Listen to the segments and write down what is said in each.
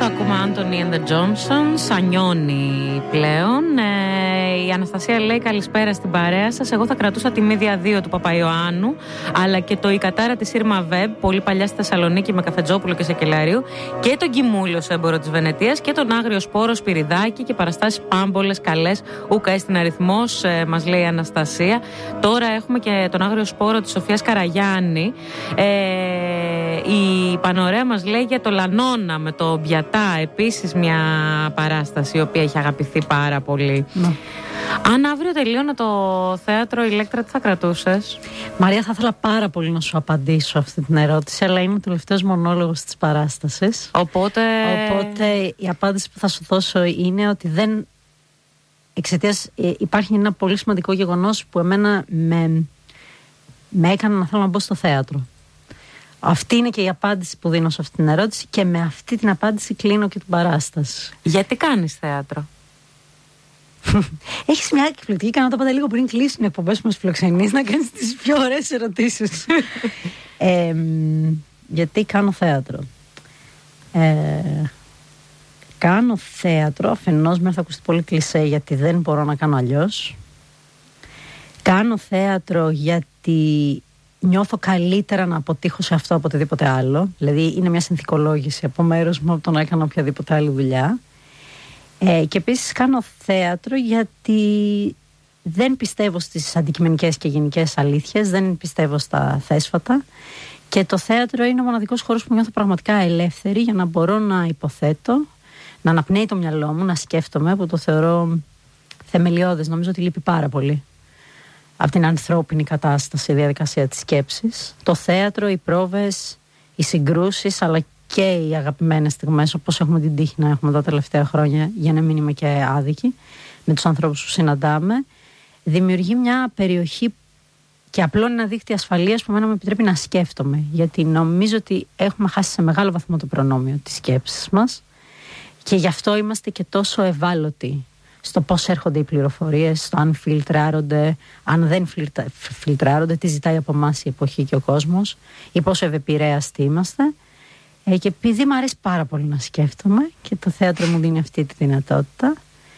Ακούμε Anthony and the Johnsons. Ανιώνει πλέον. Η Αναστασία λέει καλησπέρα στην παρέα σας. Εγώ θα κρατούσα τη Μύδια 2 του Παπαϊωάννου, αλλά και το Η Κατάρα της Ήρμα Βέμπ, πολύ παλιά στη Θεσσαλονίκη με Καφετζόπουλο και Σεκελαρίου, και τον Κιμούλιο στο έμπορο της Βενετίας και τον Άγριο Σπόρο Σπυριδάκη και παραστάσεις πάμπολες καλές. Ούκα έστειν αριθμός, μας λέει η Αναστασία. Τώρα έχουμε και τον Άγριο Σπόρο της Σοφίας Καραγιάννη. Η Πανωρέα μας λέει για το Λανώνα με το Μπιατά, επίσης μια παράσταση η οποία έχει αγαπηθεί πάρα πολύ. Αν αύριο τελείωνε το θέατρο Ηλέκτρα, τι θα κρατούσες? Μαρία, θα ήθελα πάρα πολύ να σου απαντήσω αυτή την ερώτηση, αλλά είναι ο τελευταίος μονόλογος της παράστασης. Οπότε η απάντηση που θα σου δώσω είναι ότι δεν... Εξαιτίας υπάρχει ένα πολύ σημαντικό γεγονός που εμένα με έκανε να θέλω να μπω στο θέατρο. Αυτή είναι και η απάντηση που δίνω σε αυτή την ερώτηση και με αυτή την απάντηση κλείνω και την παράσταση. Γιατί κάνεις θέατρο? Έχεις μια εκπληκτική ικανότητα πάντα λίγο πριν κλείσουν οι εκπομπές που μας φιλοξενείς να κάνεις τις πιο ωραίες ερωτήσεις. Γιατί κάνω θέατρο? Κάνω θέατρο, αφενός με θα ακουστεί πολύ κλισέ, γιατί δεν μπορώ να κάνω αλλιώς. Κάνω θέατρο γιατί νιώθω καλύτερα να αποτύχω σε αυτό από οτιδήποτε άλλο. Δηλαδή είναι μια συνθηκολόγηση από μέρος μου από το να έκανα οποιαδήποτε άλλη δουλειά. Και επίσης κάνω θέατρο γιατί δεν πιστεύω στις αντικειμενικές και γενικές αλήθειες, δεν πιστεύω στα θέσφατα, και το θέατρο είναι ο μοναδικός χώρος που νιώθω πραγματικά ελεύθερη για να μπορώ να υποθέτω, να αναπνέει το μυαλό μου, να σκέφτομαι, που το θεωρώ θεμελιώδες. Νομίζω ότι λείπει πάρα πολύ από την ανθρώπινη κατάσταση, η διαδικασία της σκέψης. Το θέατρο, οι πρόβες, οι συγκρούσεις, αλλά και οι αγαπημένες στιγμές, όπως έχουμε την τύχη να έχουμε τα τελευταία χρόνια, για να μην είμαι και άδικη, με τους ανθρώπους που συναντάμε, δημιουργεί μια περιοχή και απλώνει ένα δίκτυο ασφαλείας που εμένα με επιτρέπει να σκέφτομαι. Γιατί νομίζω ότι έχουμε χάσει σε μεγάλο βαθμό το προνόμιο της σκέψης μας και γι' αυτό είμαστε και τόσο ευάλωτοι στο πώς έρχονται οι πληροφορίες, στο αν φιλτράρονται, αν δεν φιλτράρονται, τι ζητάει από εμάς η εποχή και ο κόσμος, ή πόσο ευεπηρέαστοι είμαστε. Και επειδή μου αρέσει πάρα πολύ να σκέφτομαι και το θέατρο μου δίνει αυτή τη δυνατότητα,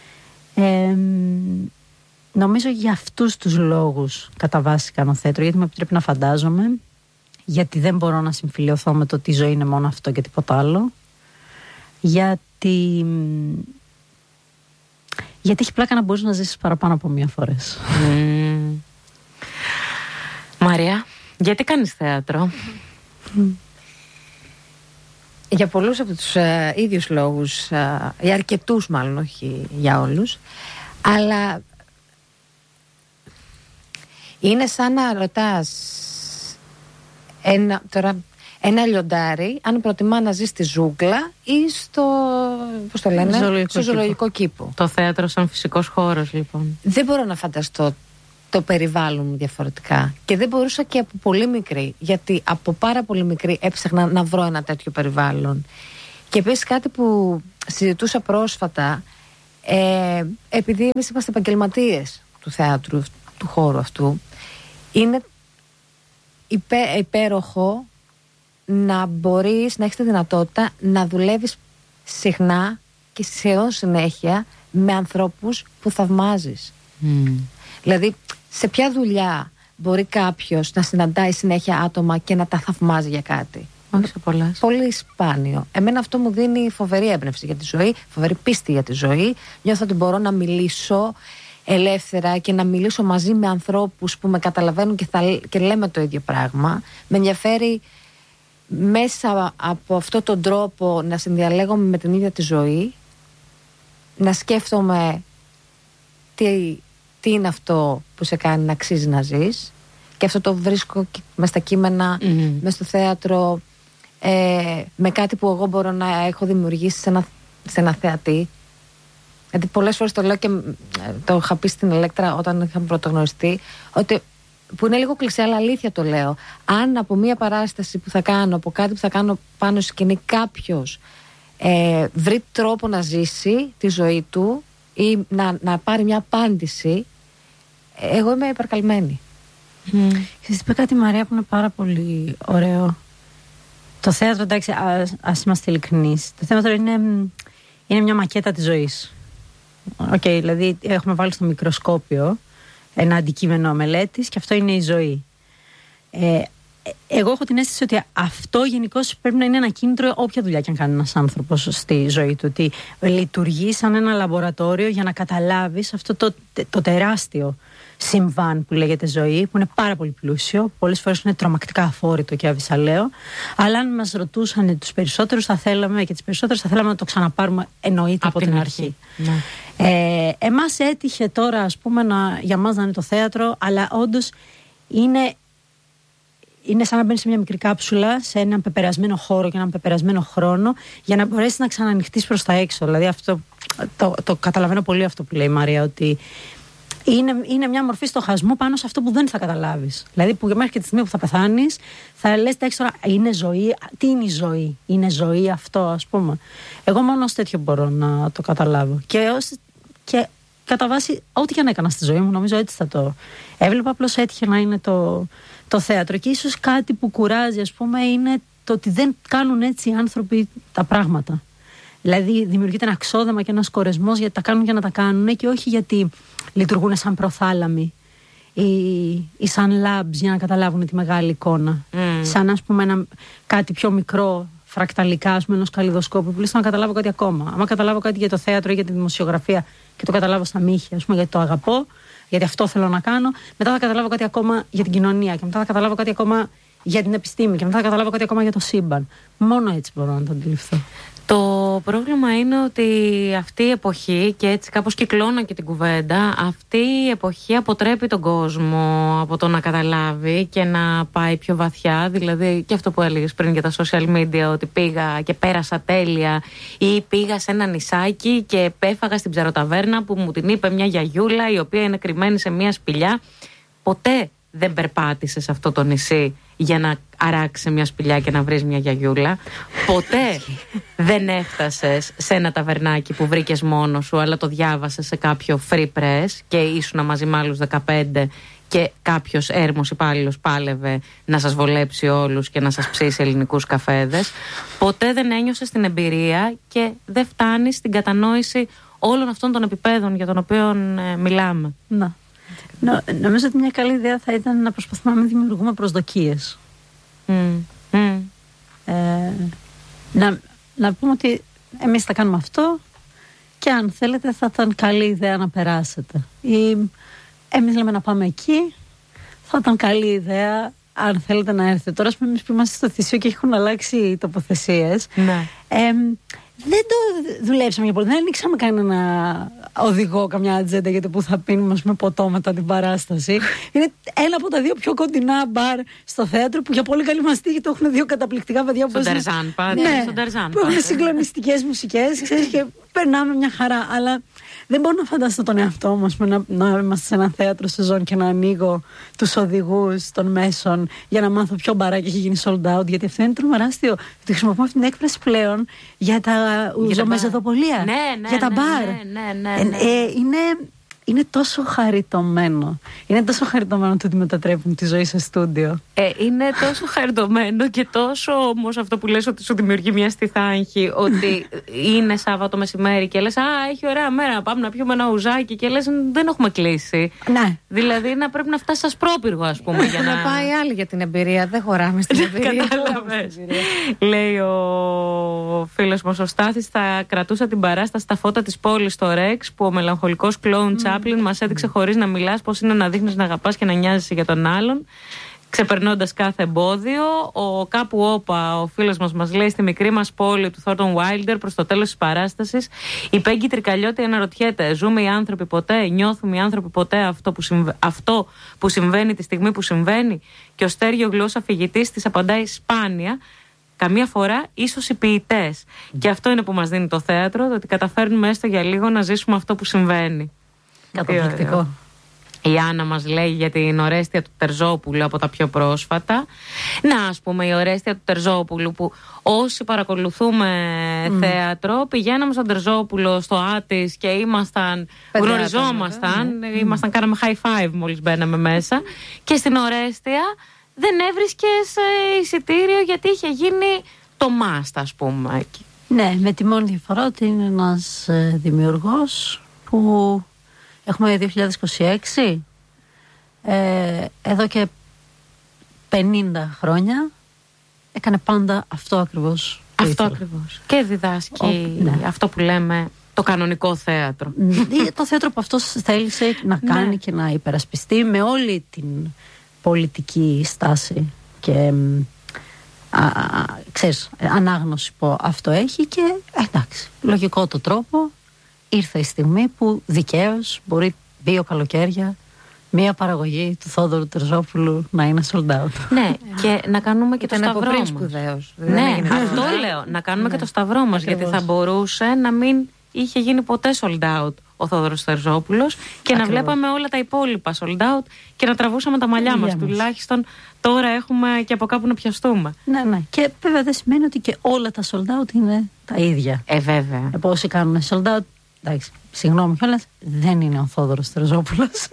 νομίζω για αυτούς τους λόγους κατά βάση κάνω θέατρο, γιατί με επιτρέπει να φαντάζομαι, γιατί δεν μπορώ να συμφιλιωθώ με το ότι η ζωή είναι μόνο αυτό και τίποτα άλλο, γιατί έχει πλάκα να μπορείς να ζήσεις παραπάνω από μία φορές. Μαρία, γιατί κάνεις θέατρο? Για πολλούς από τους ίδιους λόγους, για αρκετούς μάλλον, όχι για όλους, αλλά είναι σαν να ρωτάς ένα λιοντάρι αν προτιμά να ζει στη ζούγκλα ή στο, πώς το λένε, στο ζωολογικό κήπο. Το θέατρο σαν φυσικός χώρος, λοιπόν. Δεν μπορώ να φανταστώ το περιβάλλον μου διαφορετικά. Και δεν μπορούσα και από πολύ μικρή, γιατί από πάρα πολύ μικρή έψαχνα να βρω ένα τέτοιο περιβάλλον. Και επίσης κάτι που συζητούσα πρόσφατα, επειδή εμείς είμαστε επαγγελματίες του θεάτρου, του χώρου αυτού, είναι υπέροχο να μπορείς να έχεις τη δυνατότητα να δουλεύεις συχνά και σχεδόν συνέχεια με ανθρώπους που θαυμάζεις. Δηλαδή, σε ποια δουλειά μπορεί κάποιος να συναντάει συνέχεια άτομα και να τα θαυμάζει για κάτι? Όχι σε πολλές. Πολύ σπάνιο. Εμένα αυτό μου δίνει φοβερή έμπνευση για τη ζωή, φοβερή πίστη για τη ζωή. Νιώθω ότι μπορώ να μιλήσω ελεύθερα και να μιλήσω μαζί με ανθρώπους που με καταλαβαίνουν και λέμε το ίδιο πράγμα. Με ενδιαφέρει μέσα από αυτόν τον τρόπο να συνδιαλέγομαι με την ίδια τη ζωή, να σκέφτομαι τι είναι αυτό που σε κάνει να αξίζει να ζεις, και αυτό το βρίσκω μες στα κείμενα, μες στο θέατρο, με κάτι που εγώ μπορώ να έχω δημιουργήσει σε ένα θεατή. Γιατί πολλές φορές το λέω και το είχα πει στην Ηλέκτρα όταν είχαμε πρωτογνωριστεί, ότι, που είναι λίγο κλισέ αλλά αλήθεια το λέω, αν από μια παράσταση που θα κάνω, από κάτι που θα κάνω πάνω στη σκηνή, κάποιος βρει τρόπο να ζήσει τη ζωή του ή να πάρει μια απάντηση, εγώ είμαι υπερκαλμένη. Ξέρεις, είπε κάτι, Μαρία, που είναι πάρα πολύ ωραίο. Το θέατρο, εντάξει, ας είμαστε ειλικρινείς. Το θέατρο είναι μια μακέτα της ζωής. Δηλαδή έχουμε βάλει στο μικροσκόπιο ένα αντικείμενο μελέτης και αυτό είναι η ζωή. Εγώ έχω την αίσθηση ότι αυτό γενικώς πρέπει να είναι ένα κίνητρο όποια δουλειά και αν κάνει ένας άνθρωπος στη ζωή του. Ότι λειτουργεί σαν ένα λαμπορατόριο για να καταλάβεις αυτό το τεράστιο συμβάν που λέγεται ζωή, που είναι πάρα πολύ πλούσιο, πολλές φορές είναι τρομακτικά αφόρητο και αβυσαλαίο. Αλλά αν μας ρωτούσαν τους περισσότερους θα θέλαμε να το ξαναπάρουμε, εννοείται από την αρχή. Ναι. Εμάς έτυχε τώρα, ας πούμε, για μας να είναι το θέατρο, αλλά όντως είναι σαν να μπαίνεις σε μια μικρή κάψουλα, σε έναν πεπερασμένο χώρο και έναν πεπερασμένο χρόνο, για να μπορέσεις να ξανανοιχτείς προς τα έξω. Δηλαδή αυτό, το καταλαβαίνω πολύ αυτό που λέει η Μαρία, ότι είναι μια μορφή στοχασμού πάνω σε αυτό που δεν θα καταλάβεις. Δηλαδή που μέχρι και τη στιγμή που θα πεθάνεις θα λες τώρα, είναι ζωή, τι είναι η ζωή, είναι ζωή αυτό, ας πούμε. Εγώ μόνο ως τέτοιο μπορώ να το καταλάβω. Και κατά βάση, ό,τι και αν έκανα στη ζωή μου, νομίζω έτσι θα το έβλεπα. Απλώς έτυχε να είναι το θέατρο. Και ίσως κάτι που κουράζει, ας πούμε, είναι το ότι δεν κάνουν έτσι οι άνθρωποι τα πράγματα. Δηλαδή δημιουργείται ένα ξόδεμα και ένας κορεσμός γιατί τα κάνουν για να τα κάνουν και όχι γιατί λειτουργούν σαν προθάλαμοι ή σαν labs για να καταλάβουν τη μεγάλη εικόνα. Σαν, ας πούμε, κάτι πιο μικρό, φρακταλικά, ας πούμε, ενός καλλιδοσκόπου που λες να καταλάβω κάτι ακόμα. Άμα καταλάβω κάτι για το θέατρο ή για τη δημοσιογραφία και το καταλάβω στα μύχια, ας πούμε, γιατί το αγαπώ, γιατί αυτό θέλω να κάνω, μετά θα καταλάβω κάτι ακόμα για την κοινωνία και μετά θα καταλάβω κάτι ακόμα για την επιστήμη και μετά θα καταλάβω κάτι ακόμα για το σύμπαν. Μόνο έτσι μπορώ να το αντιληφθώ. Το πρόβλημα είναι ότι αυτή η εποχή, και έτσι κάπως κυκλώνω και την κουβέντα, αυτή η εποχή αποτρέπει τον κόσμο από το να καταλάβει και να πάει πιο βαθιά. Δηλαδή και αυτό που έλεγες πριν για τα social media, ότι πήγα και πέρασα τέλεια, ή πήγα σε ένα νησάκι και έφαγα στην ψαροταβέρνα που μου την είπε μια γιαγιούλα η οποία είναι κρυμμένη σε μια σπηλιά. Ποτέ δεν περπάτησε σε αυτό το νησί για να αράξει μια σπηλιά και να βρεις μια γιαγιούλα. Ποτέ δεν έφτασες σε ένα ταβερνάκι που βρήκες μόνος σου, αλλά το διάβασες σε κάποιο free press και ήσουν μαζί με άλλους 15 και κάποιος έρμος υπάλληλος πάλευε να σας βολέψει όλους και να σας ψήσει ελληνικούς καφέδες. Ποτέ δεν ένιωσες την εμπειρία και δεν φτάνεις στην κατανόηση όλων αυτών των επιπέδων για τον οποίο μιλάμε. Να. Νομίζω ότι μια καλή ιδέα θα ήταν να προσπαθούμε να μην δημιουργούμε προσδοκίες. Να πούμε ότι εμείς θα κάνουμε αυτό και αν θέλετε θα ήταν καλή ιδέα να περάσετε. Ή εμείς λέμε να πάμε εκεί, θα ήταν καλή ιδέα αν θέλετε να έρθετε. Τώρα εμείς που είμαστε στο Θησίο και έχουν αλλάξει οι τοποθεσίες, δεν το δουλέψαμε για πολύ. Δεν ανοίξαμε κανένα οδηγό, καμιά ατζέντα για το που θα πίνουμε με ποτό μετά την παράσταση. Είναι ένα από τα δύο πιο κοντινά μπαρ στο θέατρο που για πολύ καλή μας τύχη το έχουν δύο καταπληκτικά παιδιά. Στον Ταρζάν πάτε. Που έχουν συγκλονιστικές μουσικές, ξέρεις, και περνάμε μια χαρά. Αλλά δεν μπορώ να φανταστώ τον εαυτό μας να είμαστε σε ένα θέατρο σεζόν και να ανοίγω τους οδηγούς των μέσων για να μάθω ποιο μπαράκι έχει γίνει sold out. Γιατί αυτό είναι τρομερά αστείο. Το χρησιμοποιώ αυτή την έκφραση πλέον για τα ουζομεζοδοπολία. Για τα μπαρ. Είναι τόσο χαριτωμένο. Είναι τόσο χαριτωμένο το ότι μετατρέπουν τη ζωή σε στούντιο. Είναι τόσο χαριτωμένο και τόσο όμως αυτό που λες ότι σου δημιουργεί μια στιθάγχη, ότι είναι Σάββατο μεσημέρι και λες έχει ωραία μέρα, πάμε να πιούμε ένα ουζάκι και λες δεν έχουμε κλείσει. Ναι. Δηλαδή πρέπει να φτάσει ασπρόπυργο, ας πούμε. Για να πάει άλλη για την εμπειρία. Δεν χωράμε στην εμπειρία. Λέει ο φίλος μας ο Στάθης, θα κρατούσα την παράσταση στα φώτα της πόλης στο Ρεξ που ο μελαγχολικός κλόουν Τσάπλιν μας έδειξε χωρίς να μιλάς πώς είναι να δείχνεις να αγαπάς και να νοιάζεσαι για τον άλλον, ξεπερνώντας κάθε εμπόδιο. Ο Κάπου Όπα, ο φίλος μας λέει, στη μικρή μας πόλη του Thornton Wilder, προς το τέλος της παράστασης, η Πέγγι Τρικαλιώτη αναρωτιέται: ζούμε οι άνθρωποι ποτέ, νιώθουμε οι άνθρωποι ποτέ αυτό που συμβαίνει τη στιγμή που συμβαίνει? Και ο Στέργιο Γλώσσα φοιτητής της απαντάει: σπάνια. Καμία φορά ίσως οι ποιητές. Και αυτό είναι που μας δίνει το θέατρο, το ότι καταφέρνουμε έστω για λίγο να ζήσουμε αυτό που συμβαίνει. Καταπληκτικό. Η Άννα μας λέει για την Ορέστια του Τερζόπουλου από τα πιο πρόσφατα. Να, ας πούμε, η Ορέστια του Τερζόπουλου που όσοι παρακολουθούμε θέατρο, πηγαίναμε στον Τερζόπουλο, στο Άτις και γνωριζόμασταν, κάναμε high five μόλις μπαίναμε μέσα. Και στην Ορέστια δεν έβρισκες εισιτήριο γιατί είχε γίνει το must, ας πούμε. Ναι, με τη μόνη διαφορά ότι είναι ένας δημιουργός που έχουμε 2026, εδώ και 50 χρόνια έκανε πάντα αυτό ακριβώς. Αυτό ακριβώς. Και διδάσκει αυτό που λέμε το κανονικό θέατρο. Το θέατρο που αυτός θέλησε να κάνει και να υπερασπιστεί με όλη την πολιτική στάση και ξέρεις, ανάγνωση που αυτό έχει. Και εντάξει, λογικό το τρόπο ήρθε η στιγμή που δικαίως μπορεί 2 καλοκαίρια μία παραγωγή του Θόδωρου Τερζόπουλου να είναι sold out. Ναι, και να κάνουμε και το σταυρό μας. Ναι, αυτό λέω, να κάνουμε και το σταυρό μας, γιατί θα μπορούσε να μην είχε γίνει ποτέ sold out ο Θόδωρος Τερζόπουλος και να βλέπαμε όλα τα υπόλοιπα sold out και να τραβούσαμε τα μαλλιά μας. Τουλάχιστον τώρα έχουμε και από κάπου να πιαστούμε. Ναι. Και βέβαια δεν σημαίνει ότι και όλα τα sold out είναι τα ίδια. Βέβαια. Όσοι κάνουν sold out, εντάξει, συγγνώμη κιόλας, δεν είναι ο Θόδωρος Τερζόπουλος.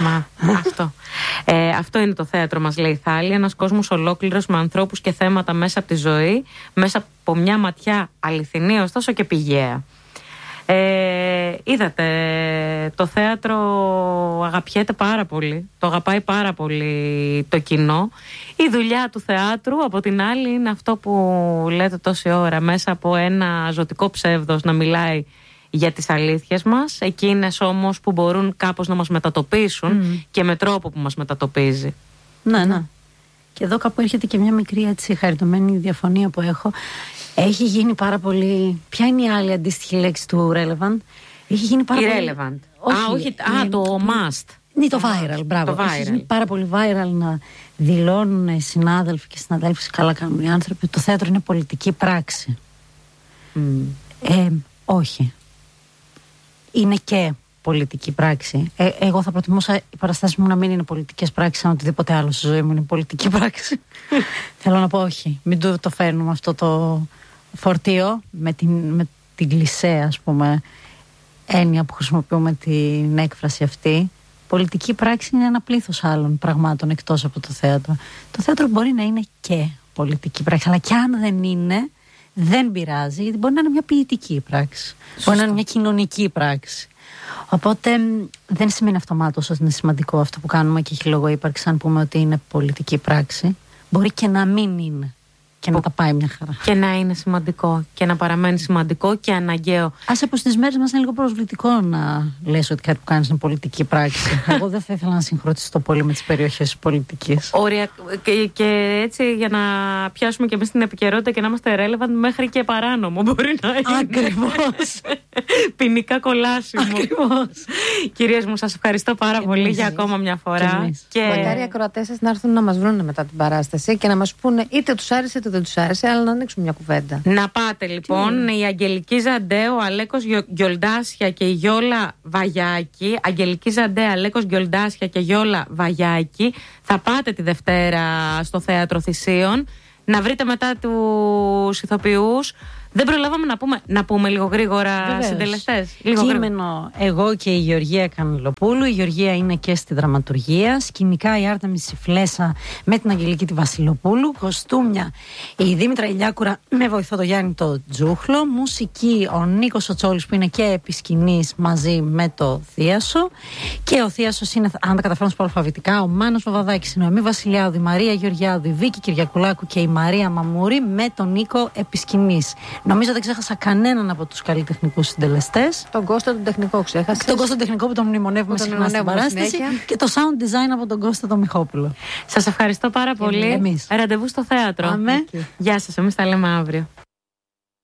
Αυτό είναι το θέατρο μας, λέει η Θάλη. Ένας κόσμος ολόκληρος με ανθρώπους και θέματα μέσα από τη ζωή, μέσα από μια ματιά αληθινή, ωστόσο και πηγαία. Είδατε, το θέατρο αγαπιέται πάρα πολύ, το αγαπάει πάρα πολύ το κοινό. Η δουλειά του θεάτρου από την άλλη είναι αυτό που λέτε τόση ώρα, μέσα από ένα ζωτικό ψεύδος να μιλάει για τις αλήθειες μας, εκείνες όμως που μπορούν κάπως να μας μετατοπίσουν και με τρόπο που μας μετατοπίζει. Ναι. Και εδώ κάπου έρχεται και μια μικρή έτσι χαριτωμένη διαφωνία που έχω. Έχει γίνει πάρα πολύ. Ποια είναι η άλλη αντίστοιχη λέξη του relevant? Έχει γίνει πάρα πολύ. Irrelevant. Το must. Ναι, το viral, μπράβο. Έχει γίνει πάρα πολύ viral να δηλώνουν συνάδελφοι και συναδέλφοι, καλά κάνουν οι άνθρωποι, το θέατρο είναι πολιτική πράξη. Όχι. Είναι και πολιτική πράξη. Εγώ θα προτιμούσα οι παραστάσεις μου να μην είναι πολιτικές πράξεις, αν οτιδήποτε άλλο στη ζωή μου είναι πολιτική πράξη. Θέλω να πω όχι. Μην το φέρνουμε αυτό το φορτίο με την κλισέ, ας πούμε, έννοια που χρησιμοποιούμε την έκφραση αυτή. Πολιτική πράξη είναι ένα πλήθος άλλων πραγμάτων εκτός από το θέατρο. Το θέατρο μπορεί να είναι και πολιτική πράξη, αλλά και αν δεν είναι, δεν πειράζει, γιατί μπορεί να είναι μια ποιητική πράξη. Μπορεί να είναι μια κοινωνική πράξη. Οπότε δεν σημαίνει αυτομάτως ότι είναι σημαντικό αυτό που κάνουμε και έχει λόγο ύπαρξη αν πούμε ότι είναι πολιτική πράξη. Μπορεί και να μην είναι και να τα πάει μια χαρά. Και να είναι σημαντικό και να παραμένει σημαντικό και αναγκαίο. Άσε που στις μέρες μας είναι λίγο προσβλητικό να λες ότι κάτι που κάνεις είναι πολιτική πράξη. Εγώ δεν θα ήθελα να συγχρονιστώ πολύ με τις περιοχές της πολιτικής. Ωραία. Και έτσι για να πιάσουμε και εμείς την επικαιρότητα και να είμαστε relevant, μέχρι και παράνομο μπορεί να είναι. Ακριβώς. Ποινικά κολάσιμο. Ακριβώς. Κυρίες μου, σας ευχαριστώ πάρα πολύ για ακόμα μια φορά. Και μακάρι οι ακροατές σας να έρθουν να μας βρουν μετά την παράσταση και να μας πούνε είτε τους άρεσε είτε δεν τους άρεσε, αλλά να ανοίξουν μια κουβέντα. Να πάτε λοιπόν, η Αγγελική Ζαντέ, ο Αλέκος Γκιολντάσια και η Γιόλα Βαγιάκη. Αγγελική Ζαντέ, Αλέκος Γκιολντάσια και Γιόλα Βαγιάκη. Θα πάτε τη Δευτέρα στο Θέατρο Θησίων. Να βρείτε μετά τους ηθοποιούς. Δεν προλάβαμε να πούμε λίγο γρήγορα συντελεστές. Κείμενο εγώ και η Γεωργία Κανελοπούλου. Η Γεωργία είναι και στη δραματουργία. Σκηνικά η Άρτεμις Φλέσσα με την Αγγελική τη Βασιλοπούλου. Κοστούμια η Δήμητρα Ηλιάκουρα με βοηθό το Γιάννη το Τζούχλο. Μουσική ο Νίκος ο Τσόλης που είναι και επί σκηνής μαζί με το Θίασο. Και ο Θίασος είναι, αν τα καταφέρω να αλφαβητικά, ο Μάνος Βαβαδάκης, η Νοεμή Βασιλιάδου, η Μαρία Γεωργιάδου, η Βίκη Κυριακουλάκου και η Μαρία Μαμούρη με τον Νίκο επί σκηνής. Νομίζω δεν ξέχασα κανέναν από τους καλλιτεχνικούς συντελεστές. Τον Κώστα τον τεχνικό ξέχασα. Τον Κώστα τον τεχνικό που τον μνημονεύουμε συχνά στην παράσταση. Και το sound design από τον Κώστα τον Μιχόπουλο. Σας ευχαριστώ πάρα πολύ. Ραντεβού στο θέατρο. Αμέ. Γεια σας, εμείς τα λέμε αύριο.